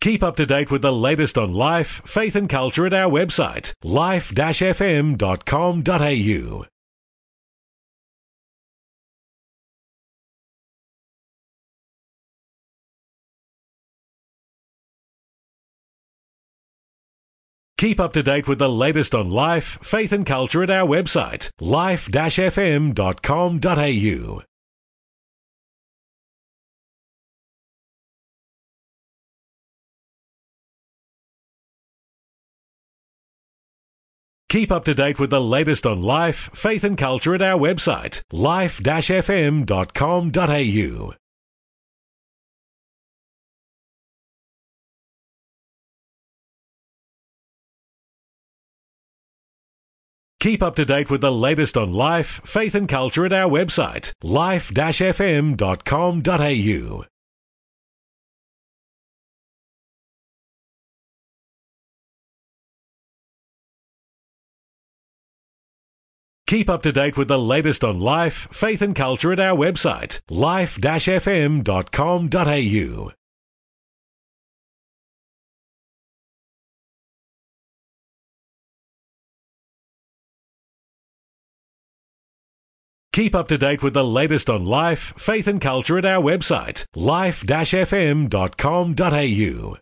Keep up to date with the latest on life, faith and culture at our website, life-fm.com.au. Keep up to date with the latest on life, faith and culture at our website, life-fm.com.au. Keep up to date with the latest on life, faith and culture at our website, life-fm.com.au. Keep up to date with the latest on life, faith and culture at our website, life-fm.com.au. Keep up to date with the latest on life, faith and culture at our website, life-fm.com.au. Keep up to date with the latest on life, faith and culture at our website, life-fm.com.au.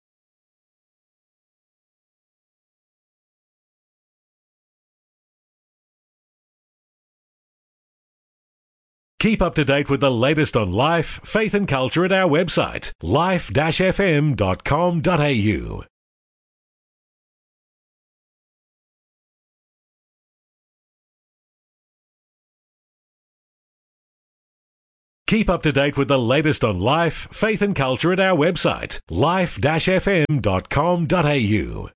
Keep up to date with the latest on life, faith and culture at our website, life-fm.com.au. Keep up to date with the latest on life, faith and culture at our website, life-fm.com.au.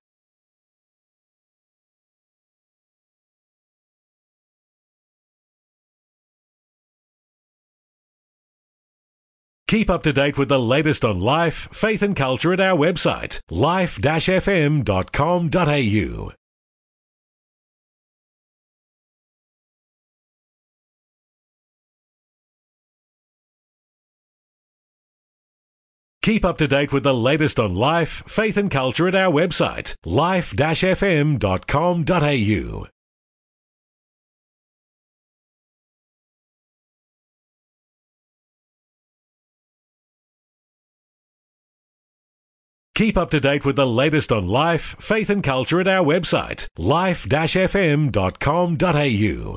Keep up to date with the latest on life, faith and culture at our website, life-fm.com.au. Keep up to date with the latest on life, faith and culture at our website, life-fm.com.au. Keep up to date with the latest on life, faith and culture at our website, life-fm.com.au.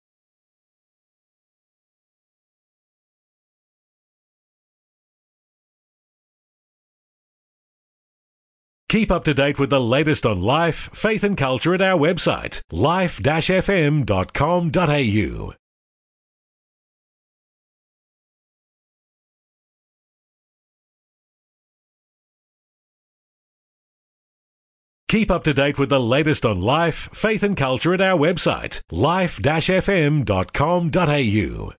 Keep up to date with the latest on life, faith and culture at our website, life-fm.com.au. Keep up to date with the latest on life, faith and culture at our website, life-fm.com.au.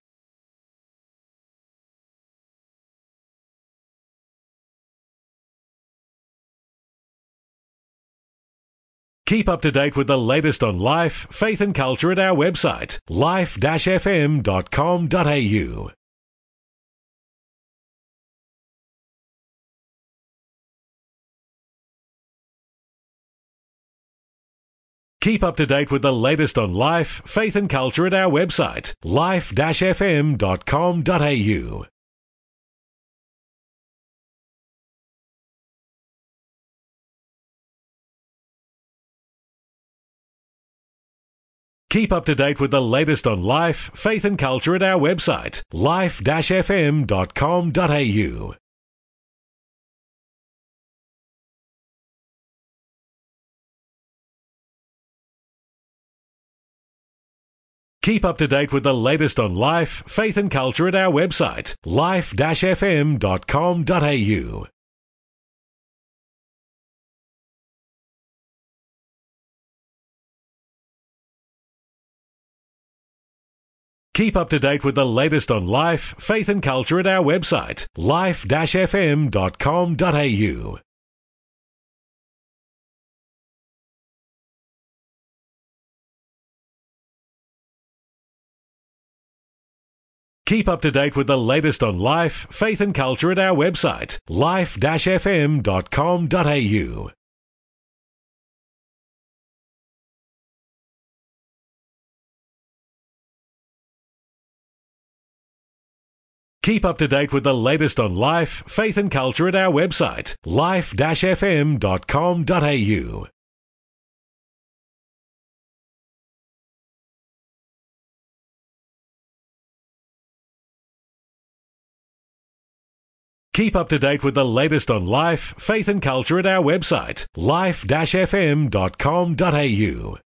Keep up to date with the latest on life, faith and culture at our website, life-fm.com.au. Keep up to date with the latest on life, faith and culture at our website, life-fm.com.au. Keep up to date with the latest on life, faith and culture at our website, life-fm.com.au. Keep up to date with the latest on life, faith and culture at our website, life-fm.com.au. Keep up to date with the latest on life, faith and culture at our website, life-fm.com.au. Keep up to date with the latest on life, faith and culture at our website, life-fm.com.au. Keep up to date with the latest on life, faith and culture at our website, life-fm.com.au. Keep up to date with the latest on life, faith and culture at our website, life-fm.com.au.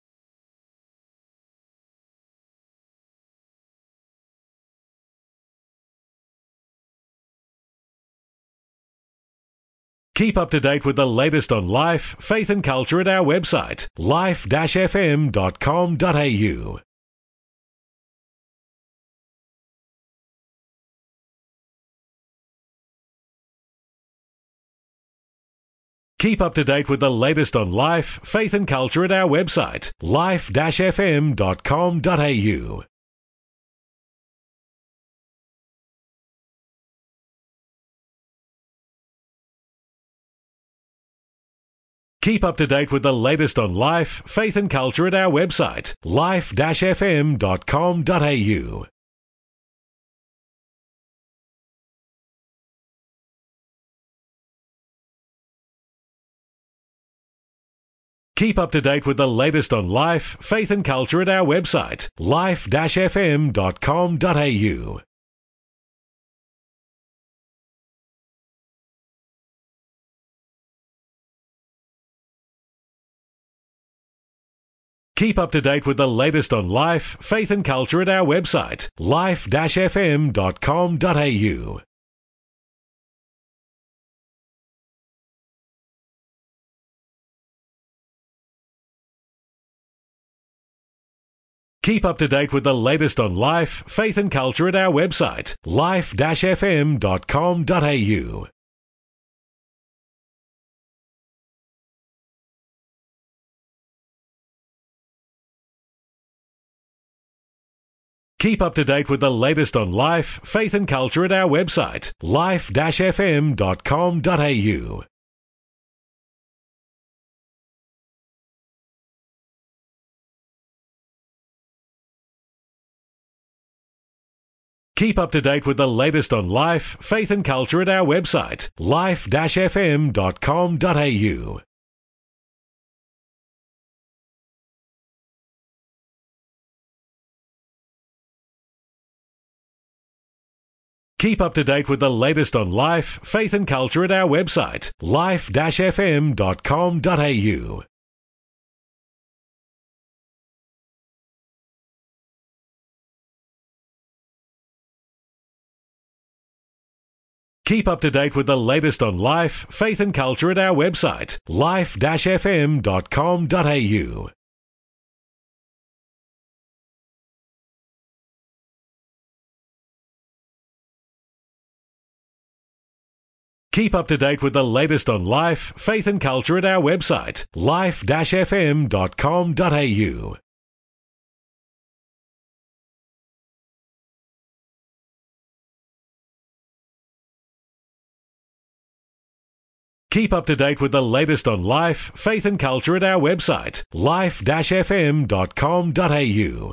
Keep up to date with the latest on life, faith and culture at our website, life-fm.com.au. Keep up to date with the latest on life, faith and culture at our website, life-fm.com.au. Keep up to date with the latest on life, faith and culture at our website, life-fm.com.au. Keep up to date with the latest on life, faith and culture at our website, life-fm.com.au. Keep up to date with the latest on life, faith and culture at our website, life-fm.com.au. Keep up to date with the latest on life, faith and culture at our website, life-fm.com.au. Keep up to date with the latest on life, faith and culture at our website, life-fm.com.au. Keep up to date with the latest on life, faith and culture at our website, life-fm.com.au. Keep up to date with the latest on life, faith and culture at our website, life-fm.com.au. Keep up to date with the latest on life, faith and culture at our website, life-fm.com.au. Keep up to date with the latest on life, faith and culture at our website, life-fm.com.au. Keep up to date with the latest on life, faith and culture at our website, life-fm.com.au.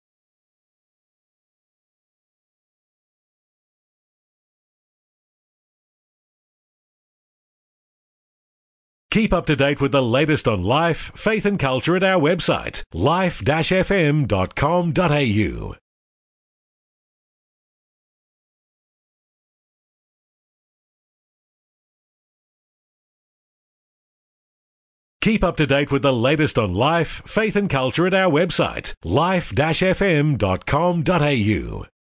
Keep up to date with the latest on life, faith and culture at our website, life-fm.com.au. Keep up to date with the latest on life, faith and culture at our website, life-fm.com.au.